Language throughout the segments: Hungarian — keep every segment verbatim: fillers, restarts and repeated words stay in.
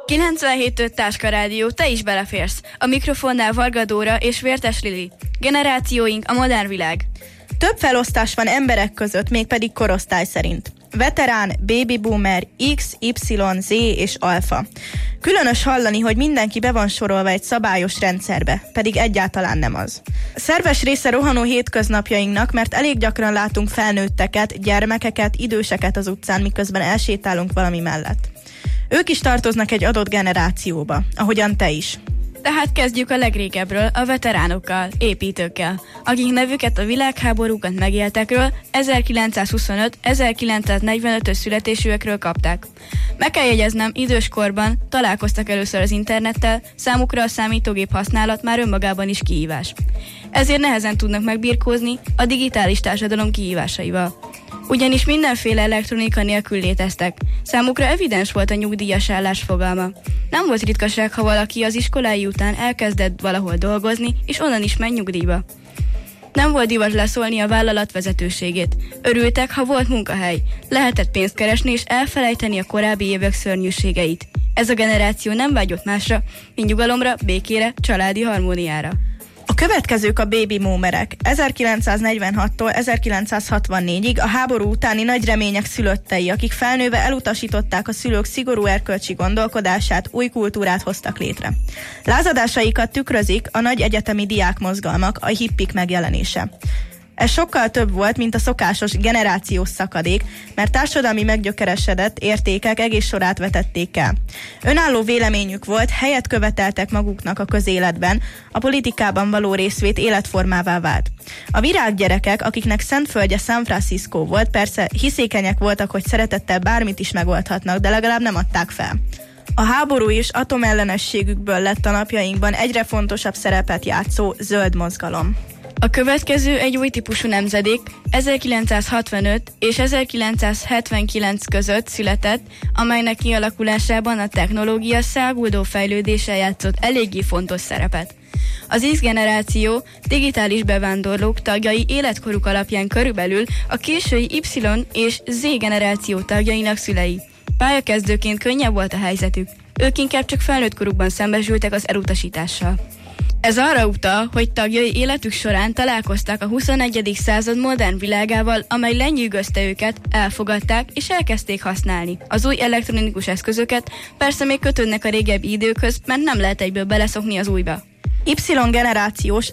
kilencvenhét öt Táska Rádió, te is beleférsz. A mikrofonnál Varga Dóra és Vértes Lili. Generációink, a modern világ. Több felosztás van emberek között, mégpedig korosztály szerint. Veterán, baby boomer, X, Y, Z és alfa. Különös hallani, hogy mindenki be van sorolva egy szabályos rendszerbe, pedig egyáltalán nem az. Szerves része rohanó hétköznapjainknak, mert elég gyakran látunk felnőtteket, gyermekeket, időseket az utcán, miközben elsétálunk valami mellett. Ők is tartoznak egy adott generációba, ahogyan te is. Tehát kezdjük a legrégebbről, a veteránokkal, építőkkel, akik nevüket a világháborúkat megéltekről, ezerkilencszázhuszonöt-ezerkilencszáznegyvenötös születésűekről kapták. Meg kell jegyeznem, időskorban találkoztak először az internettel, számukra a számítógép használat már önmagában is kihívás. Ezért nehezen tudnak megbirkózni a digitális társadalom kihívásaival. Ugyanis mindenféle elektronika nélkül léteztek. Számukra evidens volt a nyugdíjas állás fogalma. Nem volt ritkaság, ha valaki az iskolái után elkezdett valahol dolgozni, és onnan is megy nyugdíjba. Nem volt divat leszólni a vállalat vezetőségét. Örültek, ha volt munkahely. Lehetett pénzt keresni és elfelejteni a korábbi évek szörnyűségeit. Ez a generáció nem vágyott másra, mint nyugalomra, békére, családi harmóniára. A következők a baby boomerek. ezerkilencszáznegyvenhattól ezerkilencszázhatvannégyig a háború utáni nagy remények szülöttei, akik felnőve elutasították a szülők szigorú erkölcsi gondolkodását, új kultúrát hoztak létre. Lázadásaikat tükrözik a nagy egyetemi diákmozgalmak, a hippik megjelenése. Ez sokkal több volt, mint a szokásos generációs szakadék, mert társadalmi meggyökeresedett értékek egész sorát vetették el. Önálló véleményük volt, helyet követeltek maguknak a közéletben, a politikában való részvét életformává vált. A virággyerekek, akiknek szentföldje San Francisco volt, persze hiszékenyek voltak, hogy szeretettel bármit is megoldhatnak, de legalább nem adták fel. A háború és atomellenességükből lett a napjainkban egyre fontosabb szerepet játszó zöld mozgalom. A következő egy új típusú nemzedék, ezerkilencszázhatvanöt és ezerkilencszázhetvenkilenc között született, amelynek kialakulásában a technológia száguldó fejlődése játszott eléggé fontos szerepet. Az X generáció digitális bevándorlók tagjai életkoruk alapján körülbelül a késői Y és Z generáció tagjainak szülei. Pályakezdőként könnyebb volt a helyzetük, ők inkább csak felnőtt korukban szembesültek az elutasítással. Ez arra utal, hogy tagjai életük során találkoztak a huszonegyedik század modern világával, amely lenyűgözte őket, elfogadták és elkezdték használni. Az új elektronikus eszközöket persze még kötődnek a régebbi időkhöz, mert nem lehet egyből beleszokni az újba. Y generációs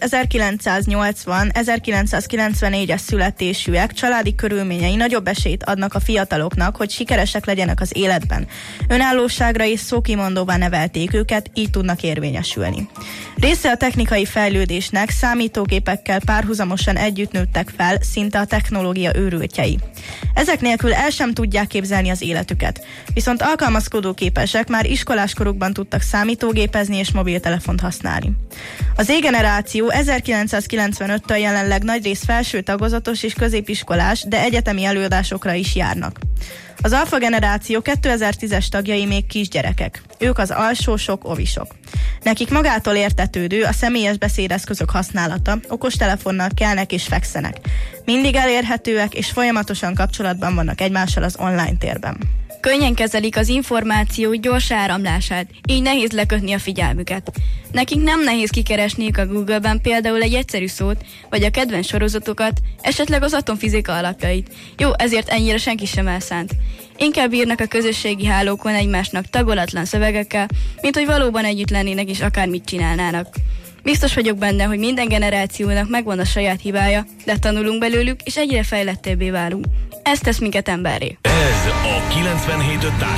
ezerkilencszáznyolcvan-ezerkilencszázkilencvennégyes születésűek családi körülményei nagyobb esélyt adnak a fiataloknak, hogy sikeresek legyenek az életben. Önállóságra és szókimondóvá nevelték őket, így tudnak érvényesülni. Része a technikai fejlődésnek, számítógépekkel párhuzamosan együtt nőttek fel, szinte a technológia őrültjei. Ezek nélkül el sem tudják képzelni az életüket. Viszont alkalmazkodóképesek, már iskoláskorukban tudtak számítógépezni és mobiltelefont használni. Az Z generáció ezerkilencszázkilencvenöttől jelenleg nagyrészt felső tagozatos és középiskolás, de egyetemi előadásokra is járnak. Az alfa generáció kétezer-tízes tagjai még kisgyerekek. Ők az alsósok, ovisok. Nekik magától értetődő a személyes beszédeszközök használata, okostelefonnal kelnek és fekszenek. Mindig elérhetőek és folyamatosan kapcsolatban vannak egymással az online térben. Könnyen kezelik az információ gyors áramlását, így nehéz lekötni a figyelmüket. Nekik nem nehéz kikeresniük a Google-ben például egy egyszerű szót, vagy a kedvenc sorozatokat, esetleg az atomfizika alapjait. Jó, ezért ennyire senki sem elszánt. Inkább írnak a közösségi hálókon egymásnak tagolatlan szövegekkel, mint hogy valóban együtt lennének és akármit csinálnának. Biztos vagyok benne, hogy minden generációnak megvan a saját hibája, de tanulunk belőlük, és egyre fejlettebbé válunk. Ez tesz minket emberré. Ez a kilencvenhét öt